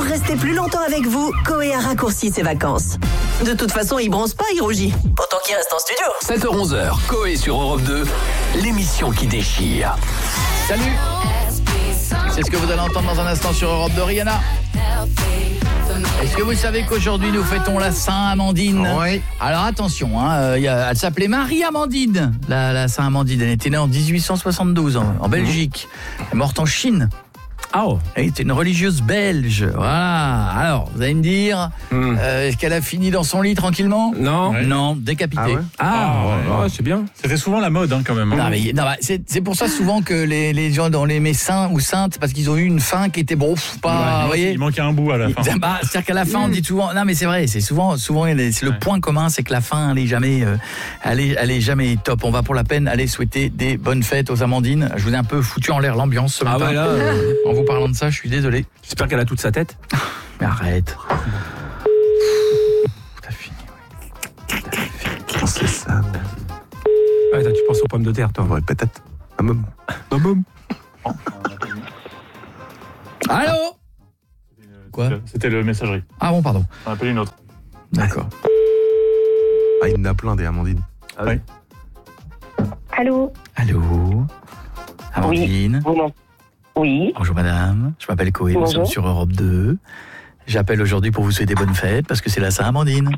rester plus longtemps avec vous, Coé a raccourci ses vacances. De toute façon, il bronze pas, il rougit. Autant qu'il reste en studio. 7h-11h, Coé sur Europe 2, l'émission qui déchire. Salut. C'est ce que vous allez entendre dans un instant sur Europe 2, Rihanna. Est-ce que vous savez qu'aujourd'hui nous fêtons la Saint-Amandine? Oui. Alors attention, elle s'appelait Marie-Amandine, la Saint-Amandine. Elle était née en 1872 en Belgique. Elle est morte en Chine. Ah oh. Elle était une religieuse belge. Voilà. Alors, vous allez me dire, est-ce qu'elle a fini dans son lit tranquillement? Non. Ouais. Non, décapitée. C'est bien. C'était souvent la mode quand même. C'est pour ça souvent que les gens dont les saints ou saintes, parce qu'ils ont eu une fin qui était pas, vous voyez. Il manquait un bout à la fin. C'est-à-dire qu'à la fin on dit souvent, non mais c'est vrai, c'est souvent c'est le point commun, c'est que la fin elle est jamais top. On va pour la peine aller souhaiter des bonnes fêtes aux Amandines. Je vous ai un peu foutu en l'air l'ambiance ce matin. En vous parlant de ça, je suis désolé. J'espère qu'elle a toute sa tête. Mais arrête. T'as fini. C'est ça. Ouais, tu penses aux pommes de terre, toi. Ouais, peut-être. Allô? Quoi? C'était le messagerie. Ah bon, pardon. On a appelé une autre. D'accord. Ah, il y en a plein des Amandines. Ah oui. Allô? Amandine? Oui. Bonjour madame, je m'appelle Coé, nous sommes sur Europe 2. J'appelle aujourd'hui pour vous souhaiter bonne fête parce que c'est la Saint-Amandine.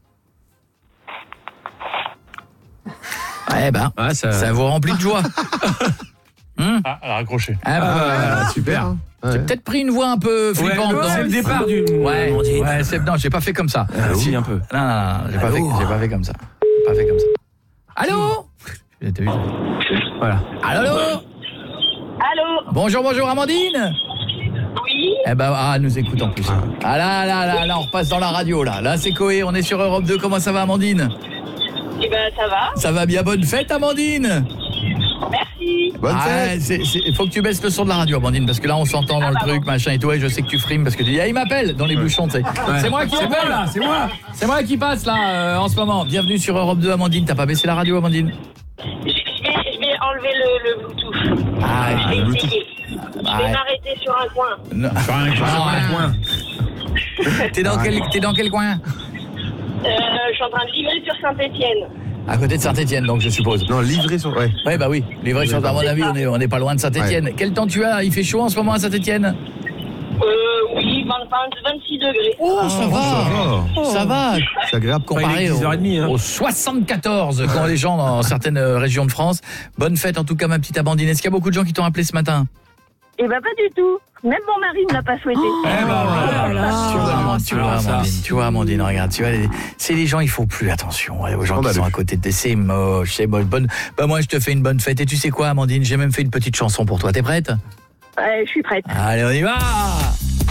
Ça vous remplit de joie. Elle a raccroché. Super. J'ai peut-être pris une voix un peu flippante. C'est le départ du... Non, j'ai pas fait comme ça. Si, un peu. Non, j'ai pas fait comme ça. Allô? Voilà. Allô? Allô? Bonjour Amandine. Oui. Elle nous écoute en plus. Ah là, on repasse dans la radio là. Là c'est Coé, on est sur Europe 2. Comment ça va Amandine? Eh ben ça va. Ça va bien, bonne fête Amandine. Merci. Bonne fête. Il faut que tu baisses le son de la radio Amandine parce que là on s'entend dans le truc machin et tout et je sais que tu frimes parce que tu dis il m'appelle dans les bouchons tu sais. C'est moi qui appelle là, c'est moi qui passe là en ce moment. Bienvenue sur Europe 2 Amandine, t'as pas baissé la radio Amandine? Je vais enlever le Bluetooth. Je vais essayer. Je vais m'arrêter sur un coin. Sur un coin. T'es dans quel coin? Je suis en train de livrer sur Saint-Étienne. À côté de Saint-Étienne donc je suppose. Non, livré sur... Ouais. Ouais bah oui, livré sur... À mon avis on n'est pas loin de Saint-Étienne. Ouais. Quel temps tu as? Il fait chaud en ce moment à Saint-Étienne? Oui, 26 degrés. Oh, ça va. C'est agréable. Comparé aux 74 qu'ont les gens dans certaines régions de France. Bonne fête en tout cas ma petite Amandine. Est-ce qu'il y a beaucoup de gens qui t'ont appelé ce matin? Eh ben pas du tout. Même mon mari ne l'a pas souhaité. Tu vois Amandine, regarde, c'est les gens, il faut plus attention aux gens qui sont à côté de tes, c'est moche, c'est moche. Moi je te fais une bonne fête et tu sais quoi Amandine, j'ai même fait une petite chanson pour toi, t'es prête? Je suis prête. Allez, on y va.